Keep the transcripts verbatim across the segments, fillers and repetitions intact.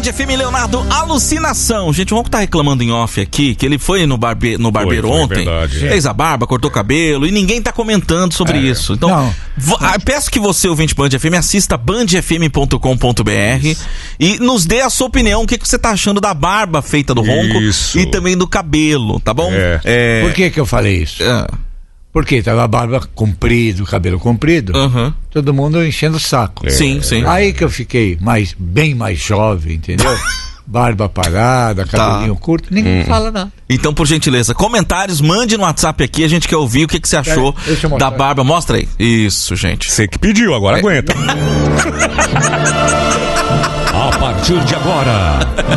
F M, Leonardo, alucinação. Gente, o Ronco tá reclamando em off aqui, que ele foi no, barbe... no barbeiro foi, foi ontem, verdade, fez a barba, cortou o cabelo, e ninguém tá comentando sobre é. isso. Então, vo... peço que você, ouvinte Band F M, assista band f m ponto com ponto b r e nos dê a sua opinião, o que, que você tá achando da barba feita do Ronco isso. e também do cabelo, tá bom? É. É... Por que que eu falei isso? É. Porque tava a barba comprida, o cabelo comprido, uhum. todo mundo enchendo o saco. É. Sim, sim. Aí que eu fiquei mais, bem mais jovem, entendeu? Barba parada, cabelinho tá. curto, ninguém hum. fala nada. Então, por gentileza, comentários, mande no WhatsApp aqui, a gente quer ouvir o que, que você achou é, da barba. Mostra aí. Isso, gente. Você que pediu, agora é. aguenta. A partir de agora,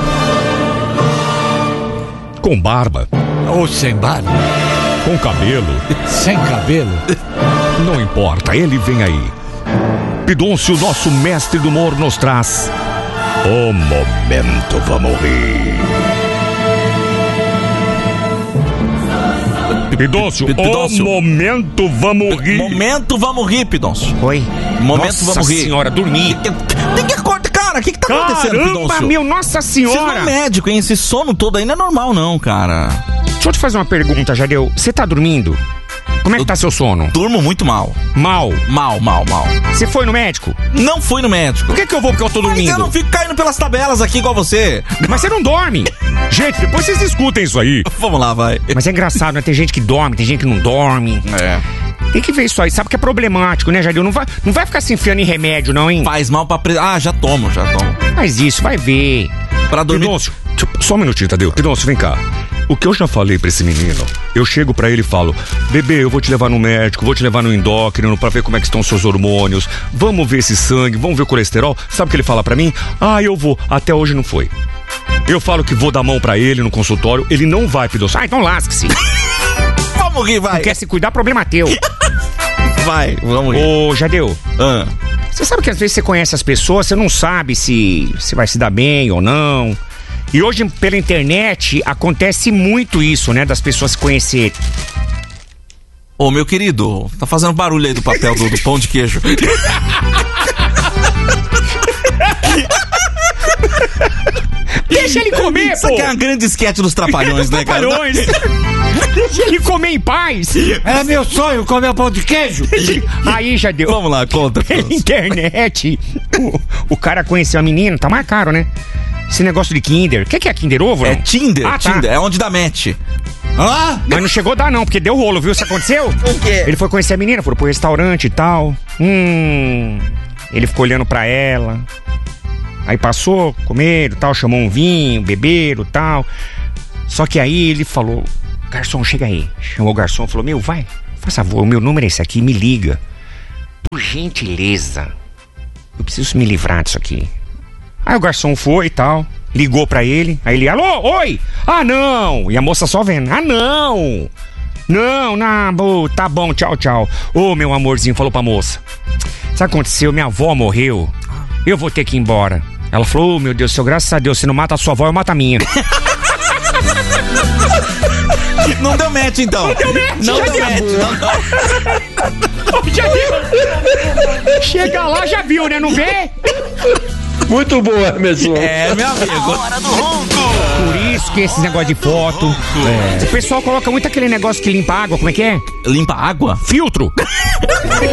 com barba. Ou sem barba. Com cabelo. Sem cabelo. Não importa, ele vem aí. Pidoncio, nosso mestre do humor, nos traz o Momento Vamos Rir. Pidoncio, o Momento Vamos Rir. Momento Vamos Rir, Pidoncio. Oi. Momento Nossa Vamos Rir. senhora, dormi. Tem que acordar, cara, o que que tá Caramba, acontecendo, Pidoncio? Caramba, meu, nossa senhora. Você não é médico, hein? Esse sono todo aí não é normal, não, cara. Deixa eu te fazer uma pergunta, Jadeu. Você tá dormindo? Como é que eu tá seu sono? Durmo muito mal. Mal? Mal, mal, mal. Você foi no médico? Não fui no médico. Por que que eu vou porque eu tô dormindo? Mas eu não fico caindo pelas tabelas aqui igual você. Mas você não dorme. Gente, depois vocês discutem isso aí. Vamos lá, vai. Mas é engraçado, né? Tem gente que dorme, tem gente que não dorme. É. Tem que ver isso aí. Sabe que é problemático, né, Jadeu? Não vai, não vai ficar se enfiando em remédio, não, hein? Faz mal pra... Pre... Ah, já tomo, já tomo. Faz isso, vai ver. Pra dormir... Pidoncio, só um minutinho, Tadeu. Pidoncio, vem cá. O que eu já falei pra esse menino, eu chego pra ele e falo: bebê, eu vou te levar no médico, vou te levar no endócrino pra ver como é que estão os seus hormônios, vamos ver esse sangue, vamos ver o colesterol. Sabe o que ele fala pra mim? Ah, eu vou. Até hoje não foi. Eu falo que vou dar mão pra ele no consultório, ele não vai, Pidoncio. Ah, então lasque-se. Vamos rir, vai. Não quer se cuidar, problema teu. Vai, vamos rir. Ô, Jadeu. Ah. Você sabe que às vezes você conhece as pessoas, você não sabe se, se vai se dar bem ou não. E hoje, pela internet, acontece muito isso, né? Das pessoas se conhecerem. Ô, meu querido, tá fazendo barulho aí do papel do, do pão de queijo. Deixa ele comer, Isso pô! aqui é uma grande esquete dos Trapalhões, né, cara? Trapalhões! Deixa ele comer em paz! Era meu sonho comer pão de queijo! Aí, já deu. Vamos lá, conta. Pela internet, o, o cara conheceu a menina, tá mais caro, né? Esse negócio de Kinder. O que, que é Kinder Ovo? Não? É Tinder, ah, Tinder, tá. É onde dá match. Ah? Mas não chegou a dar não, porque deu rolo, viu? Isso aconteceu? O quê? Ele foi conhecer a menina, foi pro restaurante e tal. Hum... Ele ficou olhando pra ela. Aí passou, comeram, tal, chamou um vinho, beberam, tal. Só que aí ele falou: garçom, chega aí. Chamou o garçom, falou: meu, vai, faz favor, o meu número é esse aqui, me liga. Por gentileza, eu preciso me livrar disso aqui. Aí o garçom foi e tal, ligou pra ele. Aí ele: alô, oi. Ah, não. E a moça só vendo: ah, não. Não, não, tá bom, tchau, tchau. Ô, meu amorzinho, falou pra moça: sabe o que aconteceu? Minha avó morreu, eu vou ter que ir embora. Ela falou: oh, meu Deus do céu, graças a Deus, se não mata a sua avó, eu mato a minha. Não deu match, então. Não deu match. Não deu match. Já viu? Chega lá, já viu, né? Não vê? Muito boa, Emerson. É, meu amigo. Hora do Ronco. Por isso que esse negócio de foto. É. O pessoal coloca muito aquele negócio que limpa água, como é que é? Limpa água? Filtro.